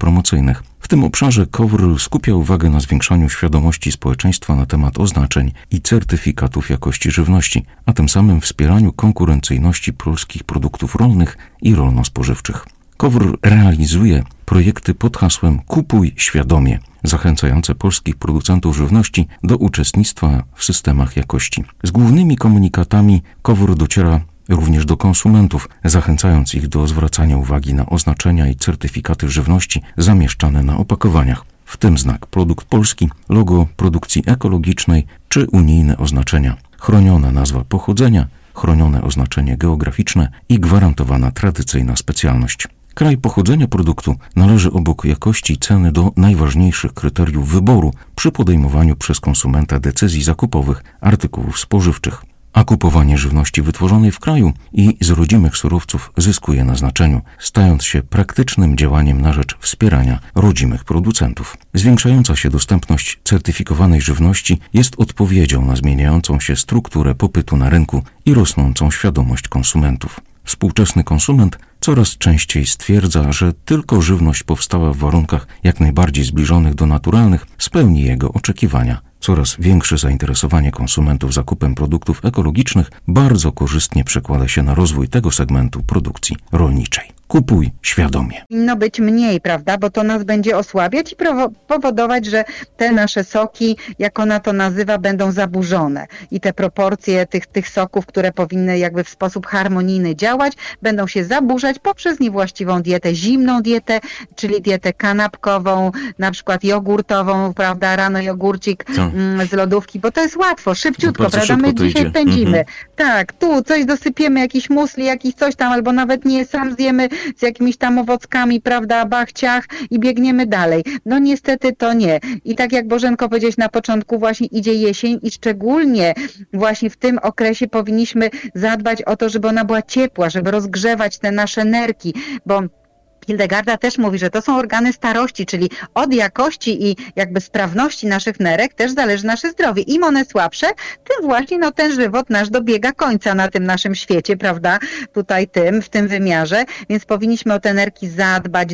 promocyjnych. W tym obszarze KOWR skupia uwagę na zwiększaniu świadomości społeczeństwa na temat oznaczeń i certyfikatów jakości żywności, a tym samym wspieraniu konkurencyjności polskich produktów rolnych i rolno-spożywczych. KOWR realizuje projekty pod hasłem Kupuj świadomie, zachęcające polskich producentów żywności do uczestnictwa w systemach jakości. Z głównymi komunikatami KOWR dociera również do konsumentów, zachęcając ich do zwracania uwagi na oznaczenia i certyfikaty żywności zamieszczane na opakowaniach, w tym znak produkt polski, logo produkcji ekologicznej czy unijne oznaczenia, chroniona nazwa pochodzenia, chronione oznaczenie geograficzne i gwarantowana tradycyjna specjalność. Kraj pochodzenia produktu należy obok jakości i ceny do najważniejszych kryteriów wyboru przy podejmowaniu przez konsumenta decyzji zakupowych artykułów spożywczych. A kupowanie żywności wytworzonej w kraju i z rodzimych surowców zyskuje na znaczeniu, stając się praktycznym działaniem na rzecz wspierania rodzimych producentów. Zwiększająca się dostępność certyfikowanej żywności jest odpowiedzią na zmieniającą się strukturę popytu na rynku i rosnącą świadomość konsumentów. Współczesny konsument coraz częściej stwierdza, że tylko żywność powstała w warunkach jak najbardziej zbliżonych do naturalnych spełni jego oczekiwania. Coraz większe zainteresowanie konsumentów zakupem produktów ekologicznych bardzo korzystnie przekłada się na rozwój tego segmentu produkcji rolniczej. Kupuj świadomie. Powinno być mniej, prawda, bo to nas będzie osłabiać i powodować, że te nasze soki, jak ona to nazywa, będą zaburzone i te proporcje tych soków, które powinny jakby w sposób harmonijny działać, będą się zaburzać poprzez niewłaściwą dietę, zimną dietę, czyli dietę kanapkową, na przykład jogurtową, prawda, rano jogurcik z lodówki, bo to jest łatwo, szybciutko, prawda, my dzisiaj pędzimy. Tak, tu coś dosypiemy, jakiś musli, jakiś coś tam, albo nawet nie, sam zjemy z jakimiś tam owockami, prawda, bachciach i biegniemy dalej. No niestety to nie. I tak jak Bożenko powiedziałeś na początku, właśnie idzie jesień i szczególnie właśnie w tym okresie powinniśmy zadbać o to, żeby ona była ciepła, żeby rozgrzewać te nasze nerki, bo Hildegarda też mówi, że to są organy starości, czyli od jakości i jakby sprawności naszych nerek też zależy nasze zdrowie. Im one słabsze, tym właśnie ten żywot nasz dobiega końca na tym naszym świecie, prawda, tutaj w tym wymiarze, więc powinniśmy o te nerki zadbać,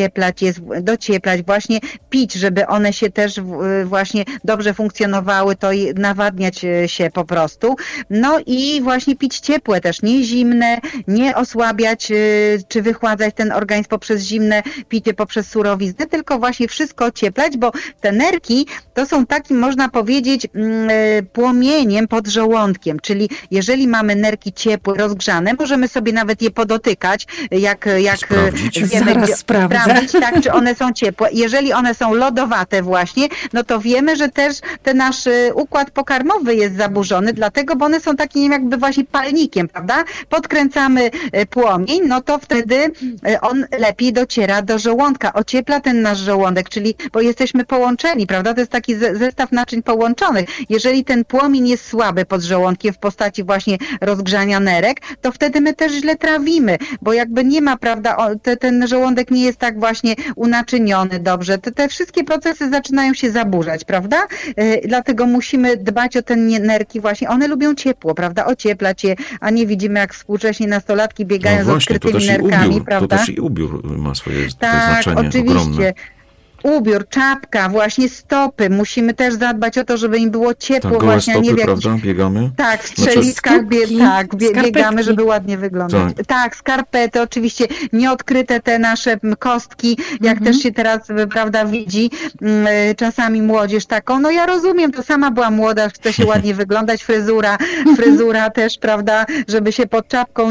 docieplać, właśnie pić, żeby one się też właśnie dobrze funkcjonowały, to i nawadniać się po prostu. No i właśnie pić ciepłe też, nie zimne, nie osłabiać czy wychładzać ten organizm poprzez zimne picie, poprzez surowiznę, tylko właśnie wszystko ocieplać, bo te nerki to są takim, można powiedzieć, płomieniem pod żołądkiem, czyli jeżeli mamy nerki ciepłe, rozgrzane, możemy sobie nawet je podotykać, jak wiemy, sprawdzić, tak, czy one są ciepłe. Jeżeli one są lodowate właśnie, no to wiemy, że też ten nasz układ pokarmowy jest zaburzony, dlatego, bo one są takim jakby właśnie palnikiem, prawda? Podkręcamy płomień, no to wtedy on lepiej dociera do żołądka, ociepla ten nasz żołądek, czyli, bo jesteśmy połączeni, prawda? To jest taki zestaw naczyń połączonych. Jeżeli ten płomień jest słaby pod żołądkiem w postaci właśnie rozgrzania nerek, to wtedy my też źle trawimy, bo jakby nie ma, prawda, ten żołądek nie jest tak właśnie unaczyniony dobrze. Te wszystkie procesy zaczynają się zaburzać, prawda? Dlatego musimy dbać o te nerki właśnie. One lubią ciepło, prawda? Ocieplać je, a nie widzimy, jak współcześnie nastolatki biegają z odkrytymi nerkami, prawda? To też i ubiór ma swoje tak, znaczenie oczywiście. ogromne. Ubiór, czapka, właśnie stopy. Musimy też zadbać o to, żeby im było ciepło. Tak, gołe właśnie, stopy, nie w prawda? Biegamy? Tak, w strzeliskach biegamy, żeby ładnie wyglądać. Tak, skarpety, oczywiście nieodkryte te nasze kostki, jak też się teraz, prawda, widzi. Czasami młodzież taką, no ja rozumiem, to sama byłam młoda, chce się ładnie wyglądać, fryzura też, prawda, żeby się pod czapką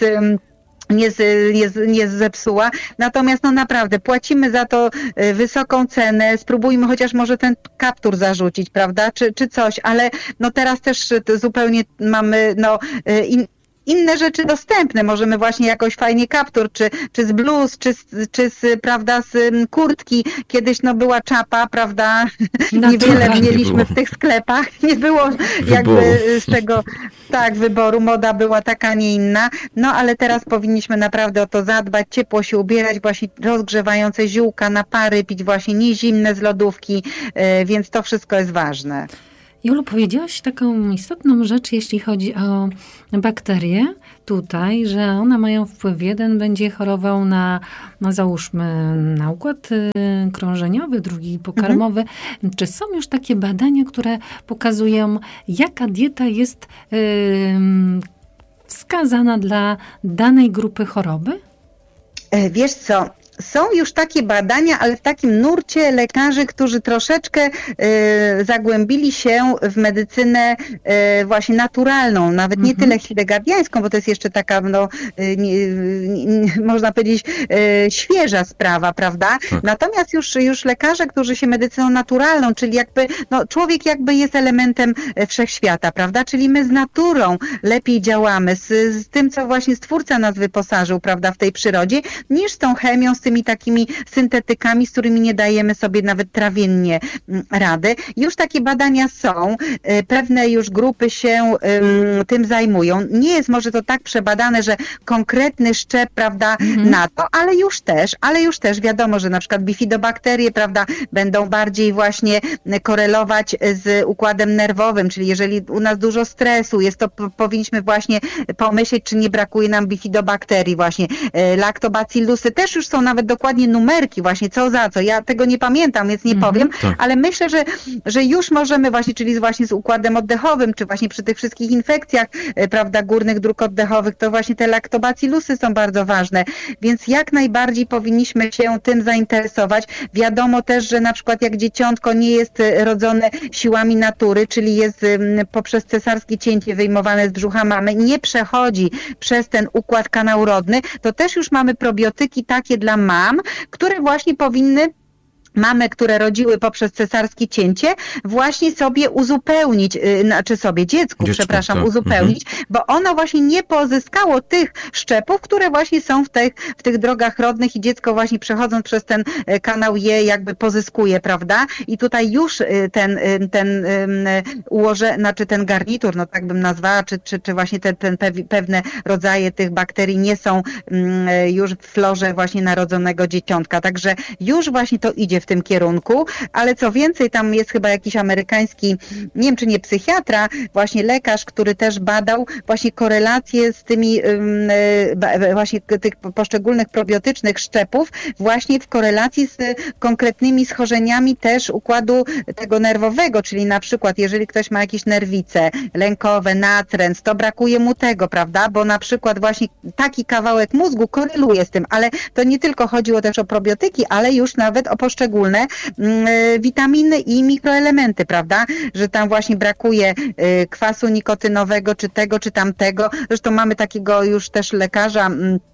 nie zepsuła. Natomiast no naprawdę płacimy za to wysoką cenę, spróbujmy chociaż może ten kaptur zarzucić, prawda, czy coś, ale no teraz też zupełnie mamy inne rzeczy dostępne. Możemy właśnie jakoś fajnie kaptur, czy z bluz, czy z, prawda, z kurtki. Kiedyś była czapa, prawda, niewiele mieliśmy w tych sklepach. Nie było jakby z tego, tak, wyboru. Moda była taka, nie inna. No ale teraz powinniśmy naprawdę o to zadbać, ciepło się ubierać, właśnie rozgrzewające ziółka, napary pić właśnie, nie zimne z lodówki, więc to wszystko jest ważne. Jolu, powiedziałaś taką istotną rzecz, jeśli chodzi o bakterie tutaj, że one mają wpływ. Jeden będzie chorował na załóżmy, na układ krążeniowy, drugi pokarmowy. Czy są już takie badania, które pokazują, jaka dieta jest wskazana dla danej grupy choroby? Wiesz co? Są już takie badania, ale w takim nurcie lekarzy, którzy troszeczkę zagłębili się w medycynę właśnie naturalną, nawet nie tyle hidegardiańską, bo to jest jeszcze taka, można powiedzieć, świeża sprawa, prawda? Tak. Natomiast już lekarze, którzy się medycyną naturalną, czyli jakby, człowiek jakby jest elementem wszechświata, prawda? Czyli my z naturą lepiej działamy, z tym, co właśnie Stwórca nas wyposażył, prawda, w tej przyrodzie, niż z tą chemią, z tymi takimi syntetykami, z którymi nie dajemy sobie nawet trawiennie rady. Już takie badania są, pewne już grupy się tym zajmują. Nie jest może to tak przebadane, że konkretny szczep, prawda, na to, ale już też wiadomo, że na przykład bifidobakterie, prawda, będą bardziej właśnie korelować z układem nerwowym, czyli jeżeli u nas dużo stresu jest, to powinniśmy właśnie pomyśleć, czy nie brakuje nam bifidobakterii właśnie. Lactobacillusy też już są nawet dokładnie numerki właśnie, co za co. Ja tego nie pamiętam, więc nie powiem, ale myślę, że już możemy właśnie, czyli właśnie z układem oddechowym, czy właśnie przy tych wszystkich infekcjach, prawda, górnych dróg oddechowych, to właśnie te laktobacillusy są bardzo ważne, więc jak najbardziej powinniśmy się tym zainteresować. Wiadomo też, że na przykład jak dzieciątko nie jest rodzone siłami natury, czyli jest poprzez cesarskie cięcie wyjmowane z brzucha mamy, nie przechodzi przez ten układ kanał rodny, to też już mamy probiotyki takie dla mam, które właśnie powinny mamy, które rodziły poprzez cesarskie cięcie, właśnie sobie uzupełnić, dziecku, uzupełnić, bo ono właśnie nie pozyskało tych szczepów, które właśnie są w tych drogach rodnych i dziecko właśnie przechodząc przez ten kanał je jakby pozyskuje, prawda? I tutaj już ten garnitur, tak bym nazwała, czy właśnie pewne rodzaje tych bakterii nie są już w florze właśnie narodzonego dzieciątka. Także już właśnie to idzie w tym kierunku, ale co więcej, tam jest chyba jakiś amerykański, nie wiem czy nie psychiatra, właśnie lekarz, który też badał właśnie korelacje z tymi właśnie tych poszczególnych probiotycznych szczepów właśnie w korelacji z konkretnymi schorzeniami też układu tego nerwowego, czyli na przykład jeżeli ktoś ma jakieś nerwice lękowe, natręt, to brakuje mu tego, prawda, bo na przykład właśnie taki kawałek mózgu koreluje z tym, ale to nie tylko chodziło też o probiotyki, ale już nawet o poszczególne witaminy i mikroelementy, prawda, że tam właśnie brakuje kwasu nikotynowego, czy tego, czy tamtego. Zresztą mamy takiego już też lekarza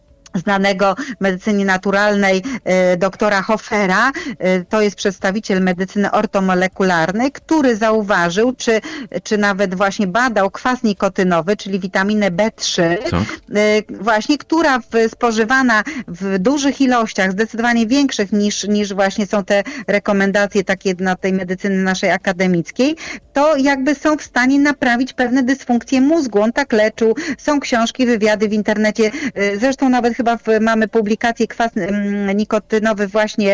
znanego w medycynie naturalnej doktora Hoffera, to jest przedstawiciel medycyny ortomolekularnej, który zauważył, czy nawet właśnie badał kwas nikotynowy, czyli witaminę B3, właśnie, która spożywana w dużych ilościach, zdecydowanie większych niż właśnie są te rekomendacje takie na tej medycyny naszej akademickiej, to jakby są w stanie naprawić pewne dysfunkcje mózgu. On tak leczył, są książki, wywiady w internecie, zresztą nawet chyba mamy publikację kwas nikotynowy właśnie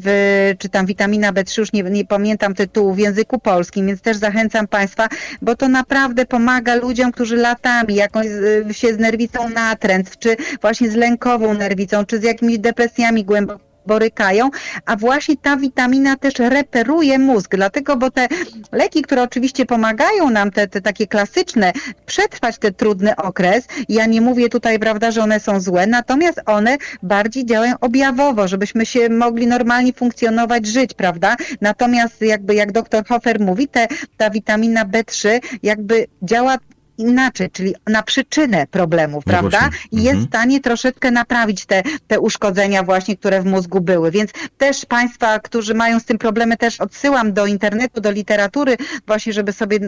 czy tam witamina B3, już nie pamiętam tytułu, w języku polskim, więc też zachęcam Państwa, bo to naprawdę pomaga ludziom, którzy latami jakąś się z nerwicą natręt, czy właśnie z lękową nerwicą, czy z jakimiś depresjami głęboko borykają, a właśnie ta witamina też reperuje mózg, dlatego, bo te leki, które oczywiście pomagają nam, te takie klasyczne, przetrwać ten trudny okres, ja nie mówię tutaj, prawda, że one są złe, natomiast one bardziej działają objawowo, żebyśmy się mogli normalnie funkcjonować, żyć, prawda, natomiast jakby jak dr Hofer mówi, ta witamina B3 jakby działa inaczej, czyli na przyczynę problemów, prawda? I jest w stanie troszeczkę naprawić te uszkodzenia właśnie, które w mózgu były. Więc też Państwa, którzy mają z tym problemy, też odsyłam do internetu, do literatury właśnie, żeby sobie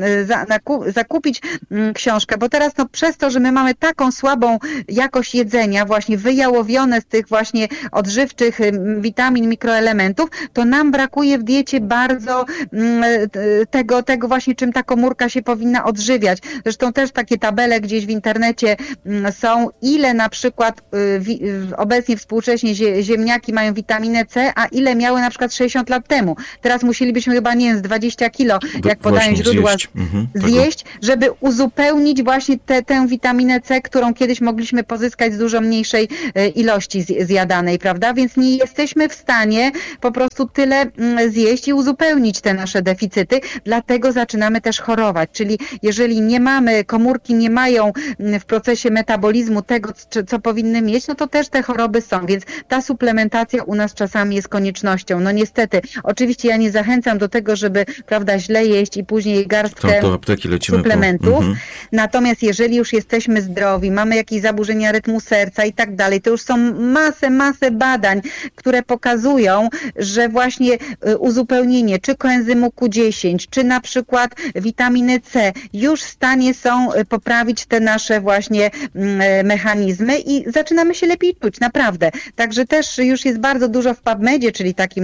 zakupić książkę, bo teraz przez to, że my mamy taką słabą jakość jedzenia, właśnie wyjałowione z tych właśnie odżywczych witamin, mikroelementów, to nam brakuje w diecie bardzo tego właśnie, czym ta komórka się powinna odżywiać. Zresztą też takie tabele gdzieś w internecie są, ile na przykład obecnie współcześnie ziemniaki mają witaminę C, a ile miały na przykład 60 lat temu. Teraz musielibyśmy chyba, nie wiem, z 20 kilo, jak podają źródła, zjeść, żeby uzupełnić właśnie tę witaminę C, którą kiedyś mogliśmy pozyskać z dużo mniejszej ilości zjadanej, prawda? Więc nie jesteśmy w stanie po prostu tyle zjeść i uzupełnić te nasze deficyty, dlatego zaczynamy też chorować. Czyli jeżeli nie mamy, komórki nie mają w procesie metabolizmu tego, co powinny mieć, no to też te choroby są, więc ta suplementacja u nas czasami jest koniecznością. No niestety, oczywiście ja nie zachęcam do tego, żeby, prawda, źle jeść i później garstkę do apteki lecimy suplementów. Natomiast jeżeli już jesteśmy zdrowi, mamy jakieś zaburzenia rytmu serca i tak dalej, to już są masę badań, które pokazują, że właśnie uzupełnienie czy koenzymu Q10, czy na przykład witaminy C już w stanie są poprawić te nasze właśnie mechanizmy i zaczynamy się lepiej czuć, naprawdę. Także też już jest bardzo dużo w PubMedzie, czyli takim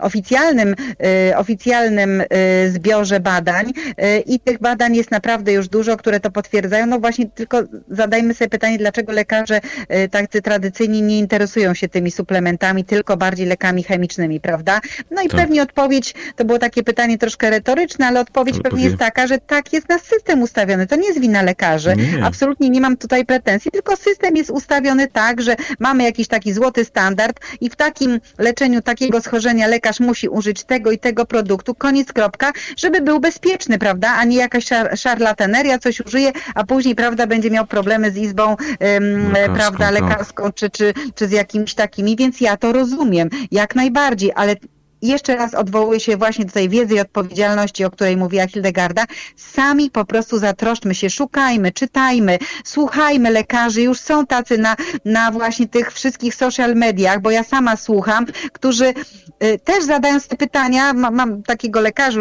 oficjalnym zbiorze badań i tych badań jest naprawdę już dużo, które to potwierdzają. No właśnie tylko zadajmy sobie pytanie, dlaczego lekarze tacy tradycyjni nie interesują się tymi suplementami, tylko bardziej lekami chemicznymi, prawda? No i pewnie odpowiedź, to było takie pytanie troszkę retoryczne, ale odpowiedź pewnie jest taka, że tak jest nasz system ustawiony. To nie jest wina lekarzy. Nie. Absolutnie nie mam tutaj pretensji, tylko system jest ustawiony tak, że mamy jakiś taki złoty standard i w takim leczeniu takiego schorzenia lekarz musi użyć tego i tego produktu, koniec, kropka, żeby był bezpieczny, prawda, a nie jakaś szarlataneria, coś użyje, a później, prawda, będzie miał problemy z izbą, prawda, lekarską, czy z jakimiś takimi, więc ja to rozumiem, jak najbardziej, ale jeszcze raz odwołuję się właśnie do tej wiedzy i odpowiedzialności, o której mówiła Hildegarda. Sami po prostu zatroszczmy się, szukajmy, czytajmy, słuchajmy lekarzy. Już są tacy na właśnie tych wszystkich social mediach, bo ja sama słucham, którzy też zadają sobie pytania. Mam takiego lekarza,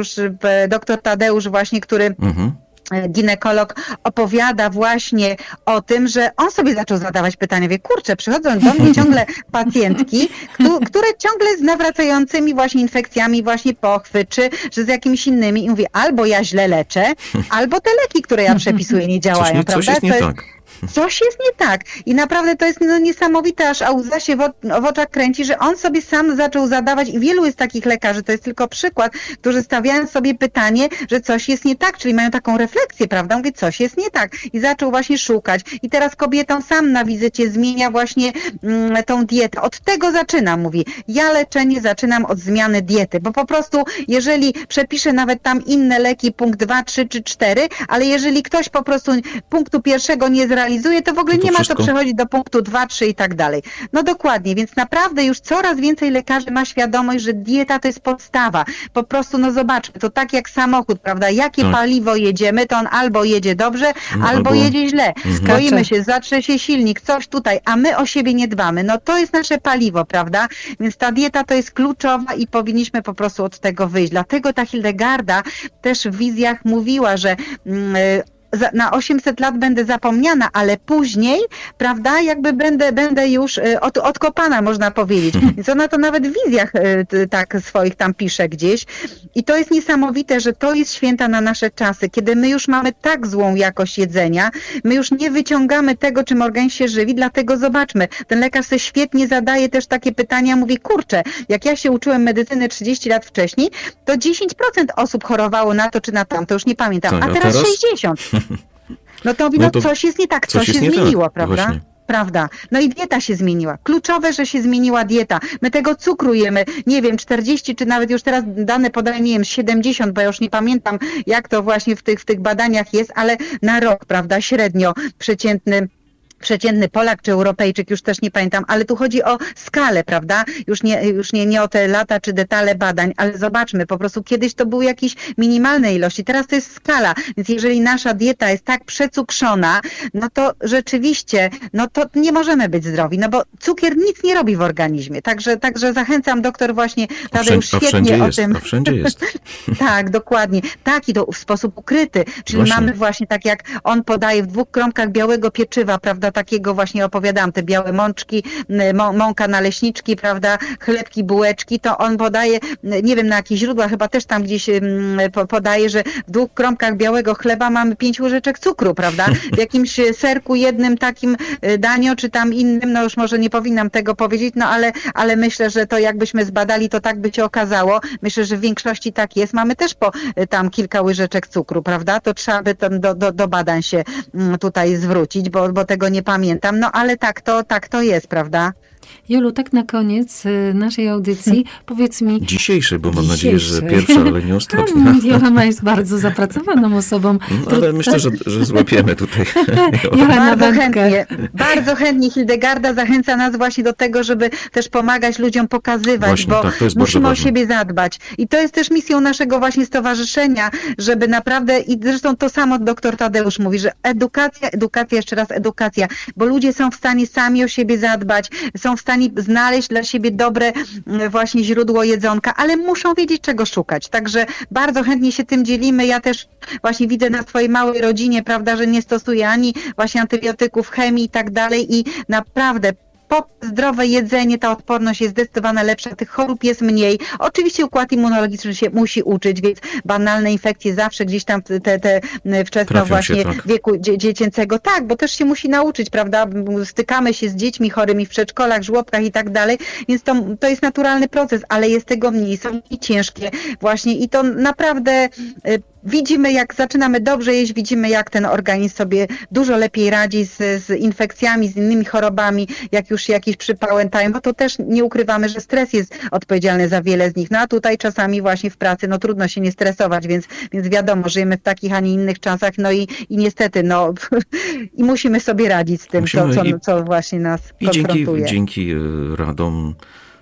dr Tadeusz właśnie, który... ginekolog opowiada właśnie o tym, że on sobie zaczął zadawać pytania, wie, kurczę, przychodzą do mnie ciągle pacjentki, które ciągle z nawracającymi właśnie infekcjami właśnie pochwy, czy z jakimiś innymi i mówię, albo ja źle leczę, albo te leki, które ja przepisuję, nie działają, prawda? Coś jest nie tak. Coś jest nie tak. I naprawdę to jest niesamowite, aż łza się w oczach kręci, że on sobie sam zaczął zadawać i wielu jest takich lekarzy, to jest tylko przykład, którzy stawiają sobie pytanie, że coś jest nie tak, czyli mają taką refleksję, prawda? Mówię, coś jest nie tak. I zaczął właśnie szukać. I teraz kobietom sam na wizycie zmienia właśnie tą dietę. Od tego zaczynam, mówi. Ja leczenie zaczynam od zmiany diety, bo po prostu jeżeli przepiszę nawet tam inne leki, punkt 2, 3 czy 4, ale jeżeli ktoś po prostu punktu pierwszego nie zrealizuje, to w ogóle nie ma co przechodzić do punktu 2, 3 i tak dalej. No dokładnie, więc naprawdę już coraz więcej lekarzy ma świadomość, że dieta to jest podstawa. Po prostu, no zobaczmy, to tak jak samochód, prawda? Jakie paliwo jedziemy, to on albo jedzie dobrze, albo jedzie źle. Boimy się, zatrze się silnik, coś tutaj, a my o siebie nie dbamy. No to jest nasze paliwo, prawda? Więc ta dieta to jest kluczowa i powinniśmy po prostu od tego wyjść. Dlatego ta Hildegarda też w wizjach mówiła, że na 800 lat będę zapomniana, ale później, prawda, jakby będę już odkopana, można powiedzieć. Więc ona to nawet w wizjach tak swoich tam pisze gdzieś. I to jest niesamowite, że to jest święta na nasze czasy, kiedy my już mamy tak złą jakość jedzenia, my już nie wyciągamy tego, czym organizm się żywi, dlatego zobaczmy, ten lekarz sobie świetnie zadaje też takie pytania, mówi, kurczę, jak ja się uczyłem medycyny 30 lat wcześniej, to 10% osób chorowało na to czy na tamto, już nie pamiętam, a teraz 60%. No to mówi, no coś jest nie tak, coś się zmieniło, tak, prawda? Właśnie. Prawda. No i dieta się zmieniła. Kluczowe, że się zmieniła dieta. My tego cukru jemy, nie wiem, 40, czy nawet już teraz dane podaję, nie wiem, 70, bo ja już nie pamiętam, jak to właśnie w tych badaniach jest, ale na rok, prawda, średnio przeciętny Polak czy Europejczyk, już też nie pamiętam, ale tu chodzi o skalę, prawda? Już nie o te lata czy detale badań, ale zobaczmy, po prostu kiedyś to były jakieś minimalne ilości, teraz to jest skala, więc jeżeli nasza dieta jest tak przecukrzona, no to rzeczywiście, no to nie możemy być zdrowi, no bo cukier nic nie robi w organizmie, także zachęcam doktor właśnie Tadeusz świetnie o tym. A wszędzie jest. Tak, dokładnie. Tak i to w sposób ukryty, czyli właśnie. Mamy właśnie tak jak on podaje w 2 kromkach białego pieczywa, prawda, takiego właśnie opowiadałam, te białe mączki, mąka naleśniczki, prawda, chlebki, bułeczki, to on podaje, nie wiem na jakich źródłach, chyba też tam gdzieś podaje, że w 2 kromkach białego chleba mamy 5 łyżeczek cukru, prawda? W jakimś serku jednym takim daniu, czy tam innym, no już może nie powinnam tego powiedzieć, no ale myślę, że to jakbyśmy zbadali, to tak by się okazało. Myślę, że w większości tak jest. Mamy też po tam kilka łyżeczek cukru, prawda? To trzeba by tam do badań się tutaj zwrócić, bo tego nie pamiętam. No ale tak to jest, prawda? Jolu, tak na koniec naszej audycji powiedz mi... Dzisiejszej, bo mam nadzieję, że pierwsza, ale nie ostatnia. Jola jest bardzo zapracowaną osobą. No, ale myślę, że złapiemy tutaj. Bardzo chętnie Hildegarda zachęca nas właśnie do tego, żeby też pomagać ludziom, pokazywać, właśnie, bo tak, musimy o siebie zadbać. I to jest też misją naszego właśnie stowarzyszenia, żeby naprawdę, i zresztą to samo dr Tadeusz mówi, że edukacja, jeszcze raz edukacja, bo ludzie są w stanie sami o siebie zadbać, są w stanie znaleźć dla siebie dobre właśnie źródło jedzonka, ale muszą wiedzieć, czego szukać. Także bardzo chętnie się tym dzielimy. Ja też właśnie widzę na swojej małej rodzinie, prawda, że nie stosuję ani właśnie antybiotyków, chemii i tak dalej i naprawdę zdrowe jedzenie, ta odporność jest zdecydowanie lepsza, tych chorób jest mniej. Oczywiście układ immunologiczny się musi uczyć, więc banalne infekcje zawsze gdzieś tam te wczesno właśnie tak. Wieku dziecięcego, tak, bo też się musi nauczyć, prawda? Stykamy się z dziećmi chorymi w przedszkolach, żłobkach i tak dalej, więc to jest naturalny proces, ale jest tego mniej, są i ciężkie właśnie i to naprawdę widzimy, jak zaczynamy dobrze jeść, widzimy, jak ten organizm sobie dużo lepiej radzi z infekcjami, z innymi chorobami, jak już się jakieś przypałętają, bo to też nie ukrywamy, że stres jest odpowiedzialny za wiele z nich. No a tutaj czasami właśnie w pracy, no trudno się nie stresować, więc wiadomo, żyjemy w takich, a nie innych czasach, no i niestety, no i musimy sobie radzić z tym, co właśnie nas konfrontuje. Dzięki radom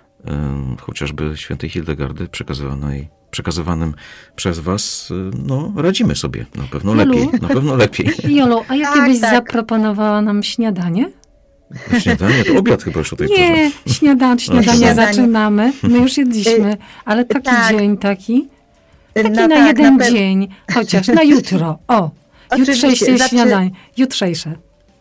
chociażby świętej Hildegardy przekazywanym przez was, no radzimy sobie na pewno lepiej. Jolu, a ja kiedyś zaproponowała nam śniadanie? Śniadanie? To obiad chyba już o tej porze. Nie, śniadanie zaczynamy. My już jedliśmy, ale taki dzień taki na jeden dzień, chociaż na jutro. Jutrzejsze śniadanie, jutrzejsze.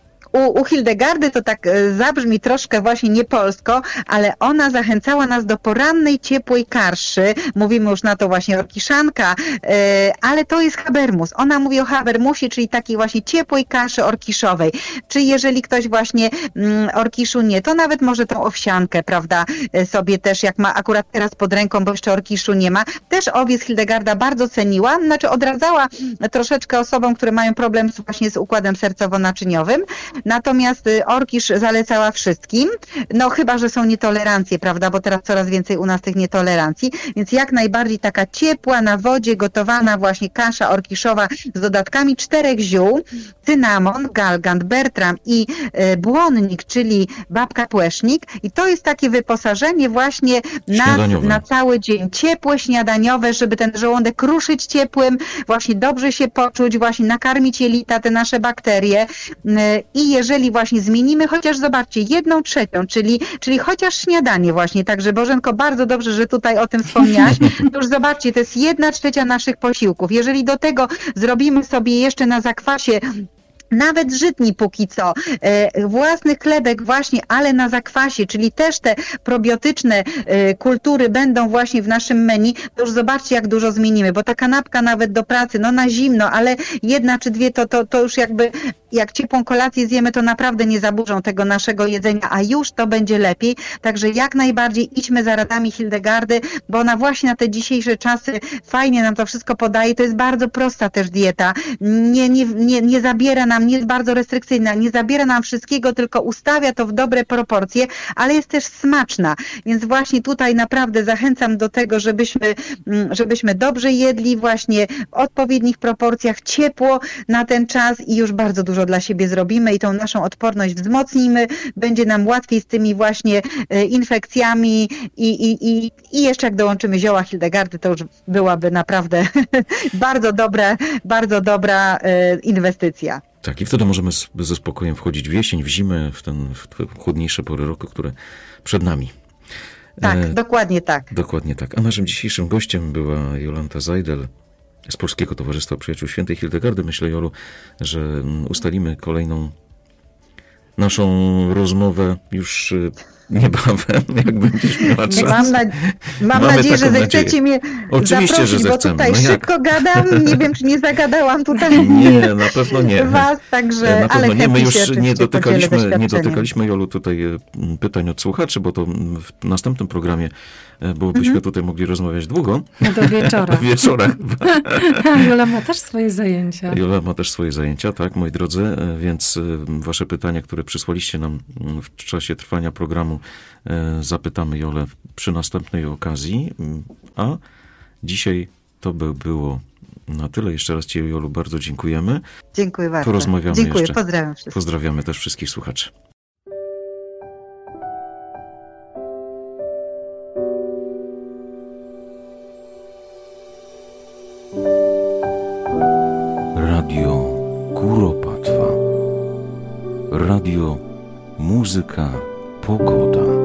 U Hildegardy to tak zabrzmi troszkę właśnie niepolsko, ale ona zachęcała nas do porannej, ciepłej karszy. Mówimy już na to właśnie orkiszanka, ale to jest habermus. Ona mówi o habermusie, czyli takiej właśnie ciepłej kaszy orkiszowej. Czy jeżeli ktoś właśnie orkiszu nie, to nawet może tą owsiankę, prawda, sobie też, jak ma akurat teraz pod ręką, bo jeszcze orkiszu nie ma. Też owiec Hildegarda bardzo ceniła, znaczy odradzała troszeczkę osobom, które mają problem właśnie z układem sercowo-naczyniowym. Natomiast orkisz zalecała wszystkim, no chyba, że są nietolerancje, prawda, bo teraz coraz więcej u nas tych nietolerancji, więc jak najbardziej taka ciepła, na wodzie gotowana właśnie kasza orkiszowa z dodatkami 4 ziół, cynamon, galgant, bertram i błonnik, czyli babka płesznik i to jest takie wyposażenie właśnie na cały dzień, ciepłe, śniadaniowe, żeby ten żołądek ruszyć ciepłym, właśnie dobrze się poczuć, właśnie nakarmić jelita, te nasze bakterie i jeżeli właśnie zmienimy chociaż, zobaczcie, 1/3, czyli chociaż śniadanie właśnie, także Bożenko, bardzo dobrze, że tutaj o tym wspomniałaś, to już zobaczcie, to jest 1/3 naszych posiłków. Jeżeli do tego zrobimy sobie jeszcze na zakwasie nawet żytni póki co, własny chlebek właśnie, ale na zakwasie, czyli też te probiotyczne kultury będą właśnie w naszym menu, to już zobaczcie, jak dużo zmienimy, bo ta kanapka nawet do pracy, no na zimno, ale 1 czy 2 to już jakby, jak ciepłą kolację zjemy, to naprawdę nie zaburzą tego naszego jedzenia, a już to będzie lepiej, także jak najbardziej idźmy za radami Hildegardy, bo ona właśnie na te dzisiejsze czasy fajnie nam to wszystko podaje, to jest bardzo prosta też dieta, nie zabiera nam, nie jest bardzo restrykcyjna, nie zabiera nam wszystkiego, tylko ustawia to w dobre proporcje, ale jest też smaczna. Więc właśnie tutaj naprawdę zachęcam do tego, żebyśmy dobrze jedli właśnie w odpowiednich proporcjach, ciepło na ten czas i już bardzo dużo dla siebie zrobimy i tą naszą odporność wzmocnimy. Będzie nam łatwiej z tymi właśnie infekcjami i jeszcze jak dołączymy zioła Hildegardy, to już byłaby naprawdę bardzo dobra inwestycja. Tak, i wtedy możemy ze spokojem wchodzić w jesień, w zimę, w te chłodniejsze pory roku, które przed nami. Tak, dokładnie tak. Dokładnie tak. A naszym dzisiejszym gościem była Jolanta Zajdel z Polskiego Towarzystwa Przyjaciół Świętej Hildegardy. Myślę, Jolu, że ustalimy kolejną naszą rozmowę już niebawem, jak będziesz miała czas. Mam nadzieję, że zechcecie mnie oczywiście, zaprosić, że bo tutaj szybko gadam. Nie wiem, czy nie zagadałam tutaj nie, na pewno nie. was, także, ale nie. My już nie dotykaliśmy, Jolu, tutaj pytań od słuchaczy, bo to w następnym programie, bo byśmy tutaj mogli rozmawiać długo. No do wieczora. Do wieczora. Jola ma też swoje zajęcia. Tak, moi drodzy, więc wasze pytania, które przysłaliście nam w czasie trwania programu, zapytamy Jolę przy następnej okazji, a dzisiaj to by było na tyle. Jeszcze raz ci, Jolu, bardzo dziękujemy. Dziękuję bardzo. Porozmawiamy Dziękuję, jeszcze. pozdrawiam wszystkich. Pozdrawiamy też wszystkich słuchaczy. Radio Kuropatwa. Radio Muzyka Pogoda.